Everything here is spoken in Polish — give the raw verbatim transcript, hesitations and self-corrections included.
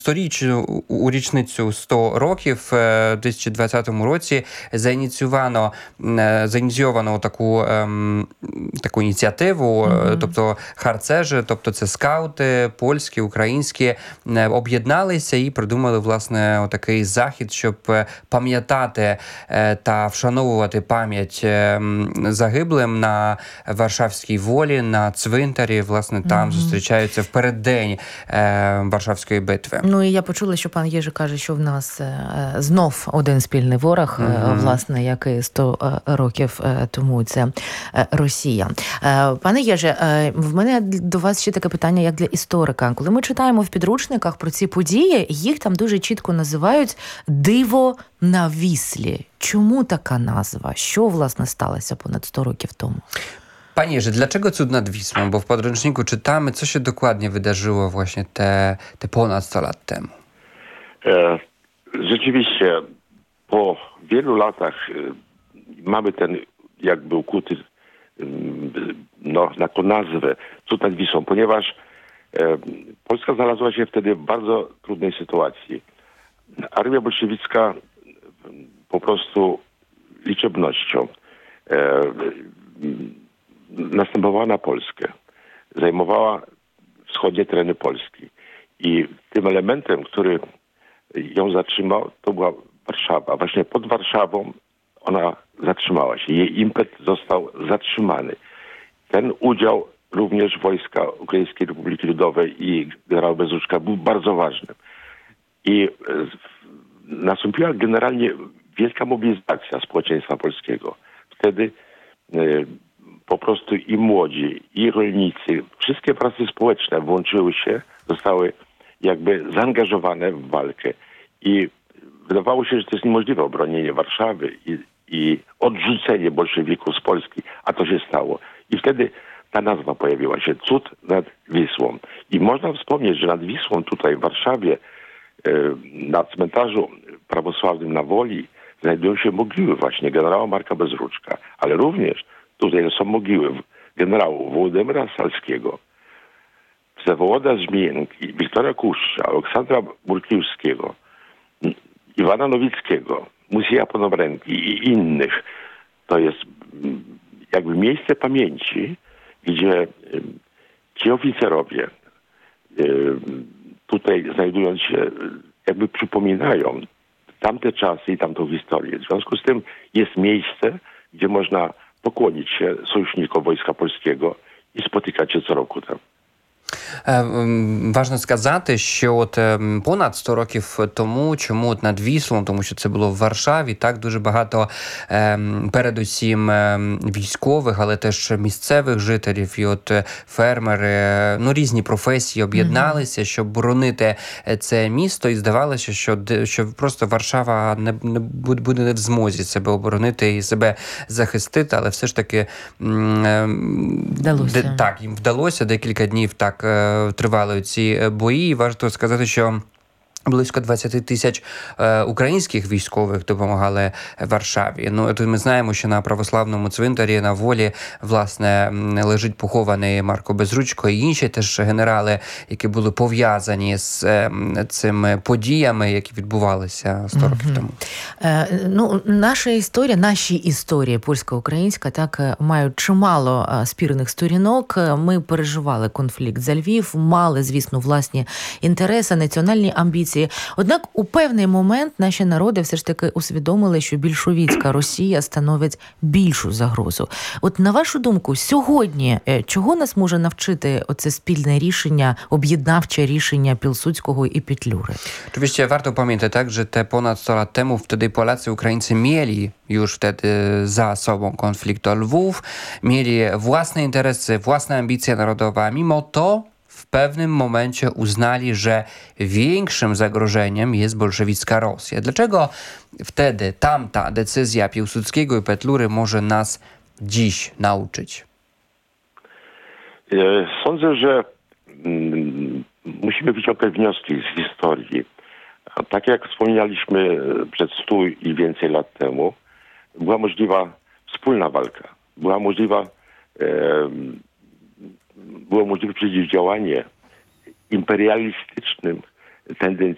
Сторічну у річницю сто років в дві тисячі двадцятому році заініційовано заініційовано таку ем, таку ініціативу, mm-hmm. тобто харцежі, тобто це скаути польські, українські, об'єдналися і придумали власне отакий захід, щоб пам'ятати та вшановувати пам'ять загиблим на Варшавській волі, на цвинтарі. Власне, там mm-hmm. зустрічаються в переддень е, Варшавської битви. Ну і я почула, що пан Єжи каже, що в нас е, знов один спільний ворог, mm-hmm. е, власне, як і сто років е, тому, це е, Росія. Е, пане Єже, е, в мене до вас ще таке питання, як для історика. Коли ми читаємо в підручниках про ці події, їх там дуже чітко називають «диво на Віслі». Чому така назва? Що, власне, сталося понад сто rokів тому? Panie Jerzy, dlaczego cud nad Wisłą? Bo w podręczniku czytamy, co się dokładnie wydarzyło właśnie te, te ponad sto lat temu. E, rzeczywiście, po wielu latach e, mamy ten jakby ukuty e, no, na tą nazwę cud nad Wisłą, ponieważ e, Polska znalazła się wtedy w bardzo trudnej sytuacji. Armia bolszewicka po prostu liczebnością e, następowała na Polskę. Zajmowała wschodnie tereny Polski. I tym elementem, który ją zatrzymał, to była Warszawa. Właśnie pod Warszawą ona zatrzymała się. Jej impet został zatrzymany. Ten udział również wojska Ukraińskiej Republiki Ludowej i generała Bezruczka był bardzo ważny. I nastąpiła generalnie wielka mobilizacja społeczeństwa polskiego. Wtedy po prostu i młodzi, i rolnicy, wszystkie prasy społeczne włączyły się, zostały jakby zaangażowane w walkę. I wydawało się, że to jest niemożliwe obronienie Warszawy i, i odrzucenie bolszewików z Polski, a to się stało. I wtedy ta nazwa pojawiła się, cud nad Wisłą. I można wspomnieć, że nad Wisłą tutaj w Warszawie, na cmentarzu prawosławnym na Woli, znajdują się mogiły właśnie generała Marka Bezruczka, ale również tutaj są mogiły generałów Wołodymyra Salskiego, Wsewołoda Żmijenki, Wiktora Kuszcza, Aleksandra Burkiewskiego, Iwana Nowickiego, Musija Ponowrenki i innych. To jest jakby miejsce pamięci, gdzie ci oficerowie tutaj znajdując się, jakby przypominają tamte czasy i tamtą historię. W związku z tym jest miejsce, gdzie można pokłonić się sojusznikom Wojska Polskiego і спотикатися co roku там. Важно сказати, що от понад сто років тому, чому от над Віслом, тому що це було в Варшаві, так, дуже багато передусім військових, але теж місцевих жителів і от фермери, ну різні професії об'єдналися, щоб боронити це місто, і здавалося, що, що просто Варшава не, не буде не в змозі себе оборонити і себе захистити, але все ж таки вдалося. Де, так, їм вдалося, декілька днів так тривали ці бої. Варто сказати, що близько двадцять тисяч е, українських військових допомагали Варшаві. Ну, тут ми знаємо, що на православному цвинтарі на Волі, власне, лежить похований Марко Безручко і інші теж генерали, які були пов'язані з е, цими подіями, які відбувалися сто років тому. Е, ну, наша історія, наші історії, польсько-українська, так, мають чимало спірних сторінок. Ми переживали конфлікт за Львів, мали, звісно, власні інтереси, національні амбіції. Однак у певний момент наші народи все ж таки усвідомили, що більшовицька Росія становить більшу загрозу. От на вашу думку, сьогодні чого нас може навчити оце спільне рішення, об'єднавче рішення Пілсудського і Петлюри? Oczywiście warto pamiętać tak, że te ponad sto lat temu wtedy Polacy, Ukraińcy mieli już wtedy za sobą konflikt o Lwów, mieli własne interesy, własne ambicje narodowe, a mimo to w pewnym momencie uznali, że większym zagrożeniem jest bolszewicka Rosja. Dlaczego wtedy tamta decyzja Piłsudskiego i Petlury może nas dziś nauczyć? Sądzę, że musimy wyciągać wnioski z historii. Tak jak wspominaliśmy przed stu i więcej lat temu, była możliwa wspólna walka. Była możliwa było możliwe przeciwdziałanie imperialistycznym tendencjom